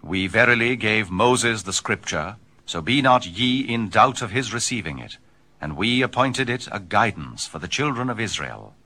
We verily gave Moses the scripture, so be not ye in doubt of his receiving it. And we appointed it a guidance for the children of Israel.